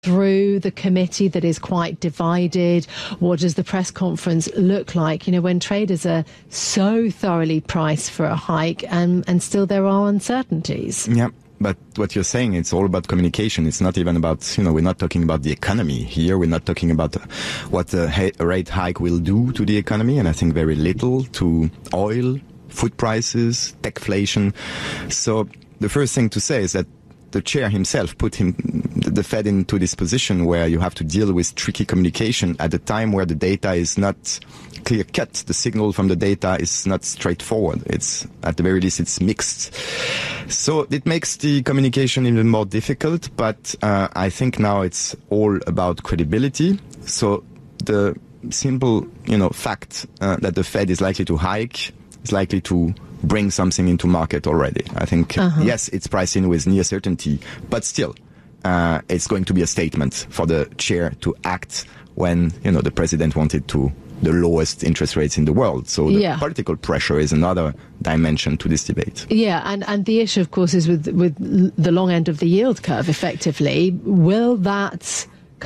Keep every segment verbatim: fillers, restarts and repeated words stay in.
through the committee that is quite divided? What does the press conference look like? You know, when traders are so thoroughly priced for a hike and, and still there are uncertainties. Yeah. But what you're saying, it's all about communication. It's not even about, you know, we're not talking about the economy here. We're not talking about what a rate hike will do to the economy. And I think very little to oil, food prices, techflation. So the first thing to say is that the chair himself put him, the Fed into this position where you have to deal with tricky communication at a time where the data is not clear cut. The signal from the data is not straightforward. It's, at the very least, it's mixed. So it makes the communication even more difficult, but uh, I think now it's all about credibility. So the simple, you know, fact uh, that the Fed is likely to hike is likely to bring something into market already. I think, uh-huh. yes, it's priced in with near certainty, but still, uh, it's going to be a statement for the chair to act when, you know, the president wanted to the lowest interest rates in the world. So the yeah. political pressure is another dimension to this debate. Yeah, and, and the issue, of course, is with, with the long end of the yield curve, effectively. Will that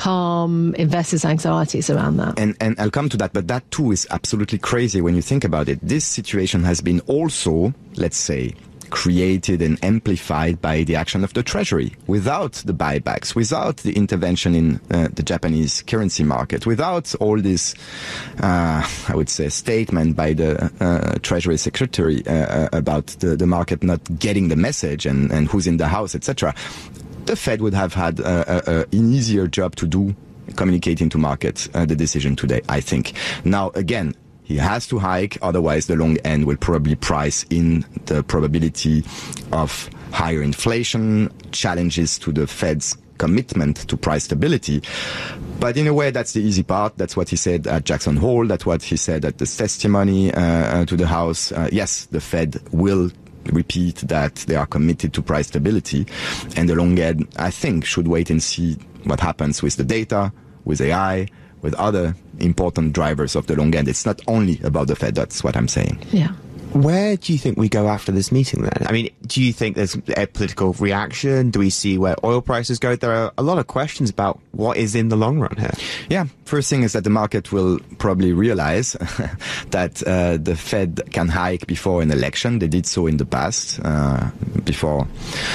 calm investors' anxieties around that? And, and I'll come to that, but that too is absolutely crazy when you think about it. This situation has been also, let's say, created and amplified by the action of the Treasury. Without the buybacks, without the intervention in uh, the Japanese currency market, without all this, uh, I would say, statement by the uh, Treasury Secretary uh, about the, the market not getting the message and, and who's in the house, et cetera, the Fed would have had a, a, an easier job to do, communicating to markets uh, the decision today, I think. Now, again, he has to hike, otherwise the long end will probably price in the probability of higher inflation, challenges to the Fed's commitment to price stability. But in a way, that's the easy part. That's what he said at Jackson Hole. That's what he said at this testimony uh, to the House. Uh, yes, the Fed will repeat that they are committed to price stability, and the long end, I think, should wait and see what happens with the data, with A I, with other important drivers of the long end. It's not only about the Fed, that's what I'm saying. Yeah. Where do you think we go after this meeting then? I mean, do you think there's a political reaction? Do we see where oil prices go? There are a lot of questions about what is in the long run here. Yeah. First thing is that the market will probably realize that uh, the Fed can hike before an election. They did so in the past, uh, before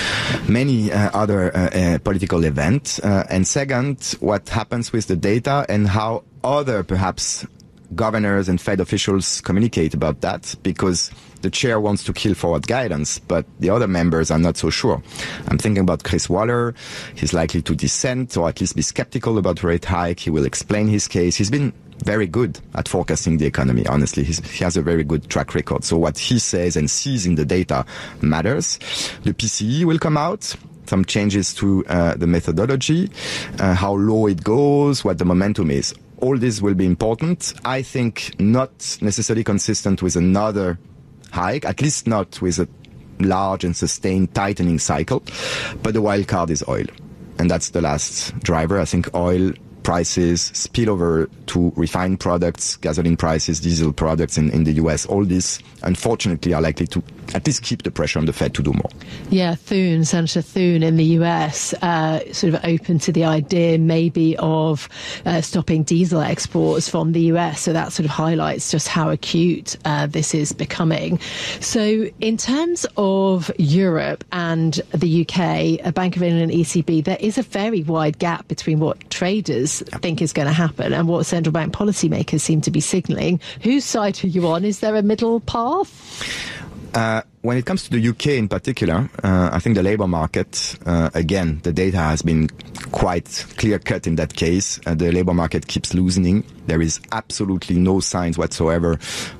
many uh, other uh, uh, political events. Uh, and second, what happens with the data and how other, perhaps, governors and Fed officials communicate about that, because the chair wants to kill forward guidance, but the other members are not so sure. I'm thinking about Chris Waller. He's likely to dissent or at least be skeptical about rate hike. He will explain his case. He's been very good at forecasting the economy, honestly. He's, he has a very good track record. So what he says and sees in the data matters. The P C E will come out. Some changes to uh, the methodology, uh, how low it goes, what the momentum is. All this will be important. I think not necessarily consistent with another hike, at least not with a large and sustained tightening cycle. But the wild card is oil. And that's the last driver. I think oil prices spill over to refined products, gasoline prices, diesel products in, in the U S. All these, unfortunately, are likely to at least keep the pressure on the Fed to do more. Yeah, Thune, Senator Thune in the U S, uh, sort of open to the idea maybe of uh, stopping diesel exports from the U S. So that sort of highlights just how acute uh, this is becoming. So in terms of Europe and the U K, a Bank of England and E C B, there is a very wide gap between what traders think is going to happen and what central bank policymakers seem to be signalling. Whose side are you on? Is there a middle path? Uh, when it comes to the U K in particular, uh, I think the labour market, uh, again, the data has been quite clear-cut in that case. Uh, the labour market keeps loosening. There is absolutely no signs whatsoever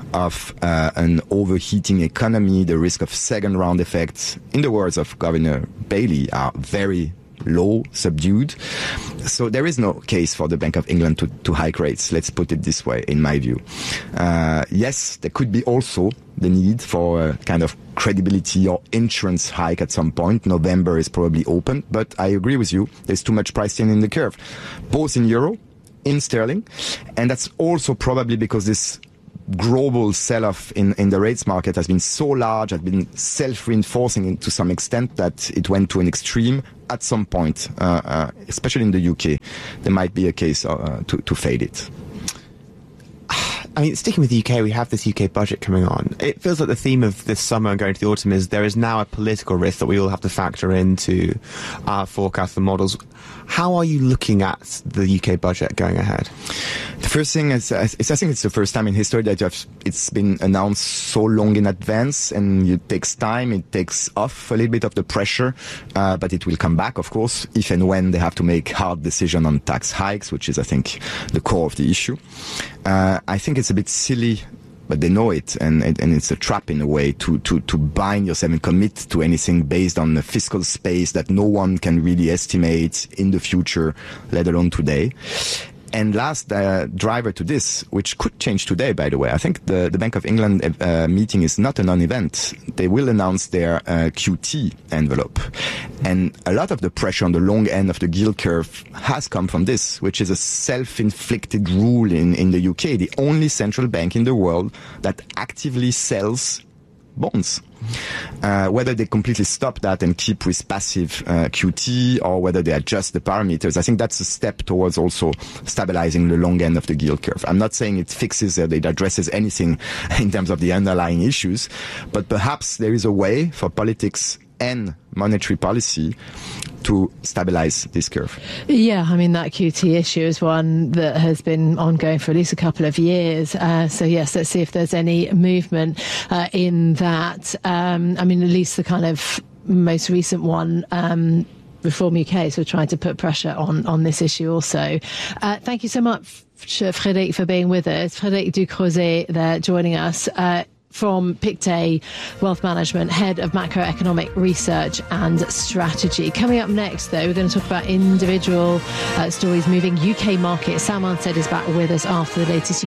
of uh, an overheating economy. The risk of second-round effects, in the words of Governor Bailey, are very low, subdued. So there is no case for the Bank of England to, to hike rates. Let's put it this way, in my view. Uh, yes, there could be also the need for a kind of credibility or insurance hike at some point. November is probably open, but I agree with you. There's too much priced in in the curve, both in euro, in sterling. And that's also probably because this global sell-off in, in the rates market has been so large, has been self-reinforcing to some extent that it went to an extreme. At some point, uh, uh, especially in the U K, there might be a case uh, to, to fade it. I mean, sticking with the U K, we have this U K budget coming on. It feels like the theme of this summer and going to the autumn is there is now a political risk that we all have to factor into our forecast and models. How are you looking at the U K budget going ahead? The first thing is, is I think it's the first time in history that you have, it's been announced so long in advance, and it takes time, it takes off a little bit of the pressure, uh, but it will come back, of course, if and when they have to make hard decisions on tax hikes, which is, I think, the core of the issue. Uh, I think it's a bit silly, but they know it, and, and, and it's a trap in a way to, to, to bind yourself and commit to anything based on the fiscal space that no one can really estimate in the future, let alone today. And last uh, driver to this, which could change today, by the way, I think the, the Bank of England uh, meeting is not a non-event. They will announce their uh, Q T envelope. And a lot of the pressure on the long end of the yield curve has come from this, which is a self-inflicted rule in, in the U K, the only central bank in the world that actively sells bonds. Uh, whether they completely stop that and keep with passive uh, Q T, or whether they adjust the parameters, I think that's a step towards also stabilizing the long end of the yield curve. I'm not saying it fixes or it addresses anything in terms of the underlying issues, but perhaps there is a way for politics and monetary policy to stabilize this curve. Yeah, I mean, that Q T issue is one that has been ongoing for at least a couple of years. Uh, so, yes, let's see if there's any movement uh, in that. Um, I mean, at least the kind of most recent one, um, Reform U K, so we're trying to put pressure on, on this issue also. Uh, thank you so much, Frédéric, for being with us. Frédéric Ducrozet there joining us. Uh, from Pictet Wealth Management, Head of Macroeconomic Research and Strategy. Coming up next, though, we're going to talk about individual uh, stories moving U K markets. Sam Arnstead is back with us after the latest